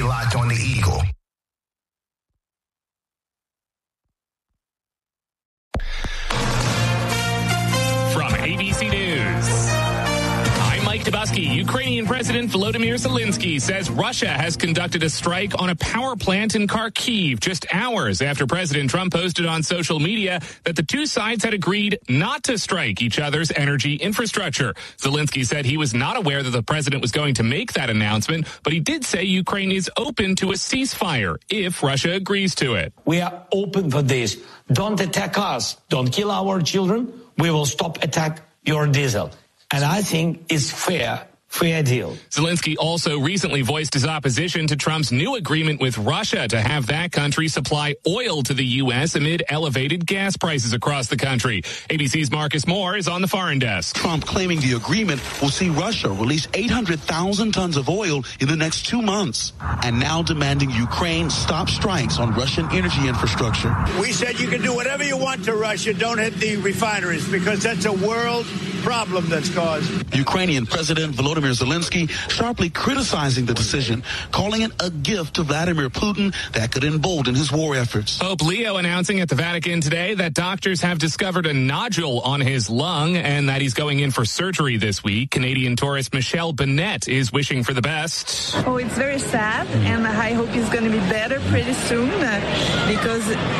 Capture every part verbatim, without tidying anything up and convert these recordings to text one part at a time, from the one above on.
locked on the Eagle. From A B C News, I'm Mike Dubusky. Ukrainian President Volodymyr Zelensky says Russia has conducted a strike on a power plant in Kharkiv just hours after President Trump posted on social media that the two sides had agreed not to strike each other's energy infrastructure. Zelensky said he was not aware that the president was going to make that announcement, but he did say Ukraine is open to a ceasefire if Russia agrees to it. We are open for this. Don't attack us. Don't kill our children. We will stop attack your diesel. And I think it's fair, fair deal. Zelensky also recently voiced his opposition to Trump's new agreement with Russia to have that country supply oil to the U S amid elevated gas prices across the country. A B C's Marcus Moore is on the foreign desk. Trump claiming the agreement will see Russia release eight hundred thousand tons of oil in the next two months, and now demanding Ukraine stop strikes on Russian energy infrastructure. We said you can do whatever you want to Russia, don't hit the refineries, because that's a world problem that's caused. Ukrainian President Volodymyr Zelensky sharply criticizing the decision, calling it a gift to Vladimir Putin that could embolden his war efforts. Pope Leo announcing at the Vatican today that doctors have discovered a nodule on his lung and that he's going in for surgery this week. Canadian tourist Michelle Bennett is wishing for the best. Oh, it's very sad, and I hope he's going to be better pretty soon uh, because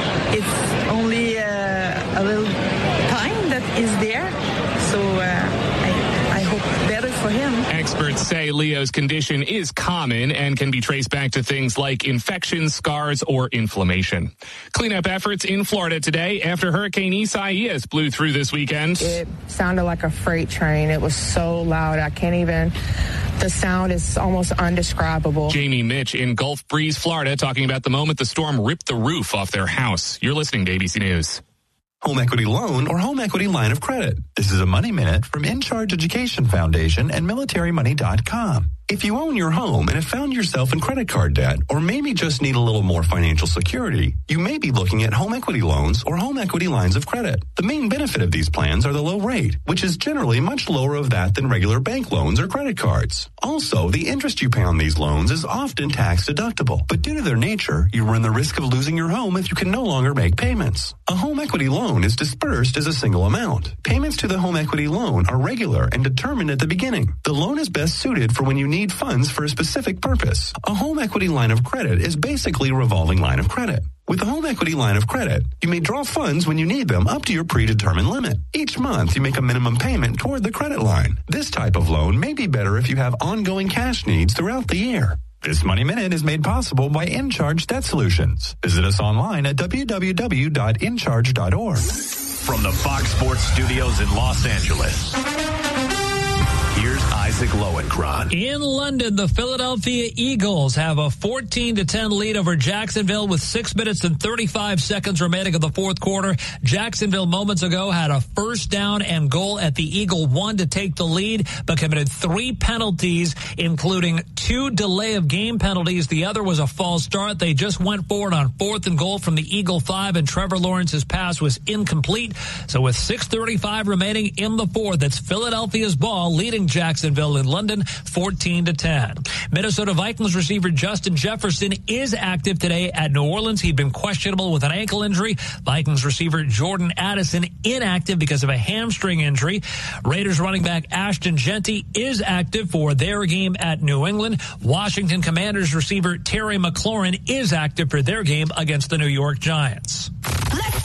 it's only uh, a little time that is there. So uh, I, I hope better for him. Experts say Leo's condition is common and can be traced back to things like infections, scars, or inflammation. Cleanup efforts in Florida today after Hurricane Isaias blew through this weekend. It sounded like a freight train. It was so loud. I can't even... The sound is almost undescribable. Jamie Mitch in Gulf Breeze, Florida, talking about the moment the storm ripped the roof off their house. You're listening to A B C News. Home equity loan or home equity line of credit. This is a Money Minute from In Charge Education Foundation and military money dot com. If you own your home and have found yourself in credit card debt or maybe just need a little more financial security, you may be looking at home equity loans or home equity lines of credit. The main benefit of these plans are the low rate, which is generally much lower of that than regular bank loans or credit cards. Also, the interest you pay on these loans is often tax deductible, but due to their nature, you run the risk of losing your home if you can no longer make payments. A home equity loan is dispersed as a single amount. Payments to the home equity loan are regular and determined at the beginning. The loan is best suited for when you need funds for a specific purpose. A home equity line of credit is basically a revolving line of credit. With a home equity line of credit, you may draw funds when you need them up to your predetermined limit. Each month, you make a minimum payment toward the credit line. This type of loan may be better if you have ongoing cash needs throughout the year. This Money Minute is made possible by InCharge Debt Solutions. Visit us online at w w w dot in charge dot org. From the Fox Sports Studios in Los Angeles, here's Isaac Lowenkron. In London, the Philadelphia Eagles have a fourteen to ten lead over Jacksonville with six minutes and thirty-five seconds remaining of the fourth quarter. Jacksonville moments ago had a first down and goal at the Eagle one to take the lead, but committed three penalties, including two delay of game penalties. The other was a false start. They just went forward on fourth and goal from the Eagle five, and Trevor Lawrence's pass was incomplete. So with six thirty-five remaining in the fourth, it's Philadelphia's ball leading Jacksonville in London fourteen to ten. Minnesota Vikings receiver Justin Jefferson is active today at New Orleans. He'd been questionable with an ankle injury. Vikings receiver Jordan Addison inactive because of a hamstring injury. Raiders running back Ashton Jeanty is active for their game at New England. Washington Commanders receiver Terry McLaurin is active for their game against the New York Giants. Let's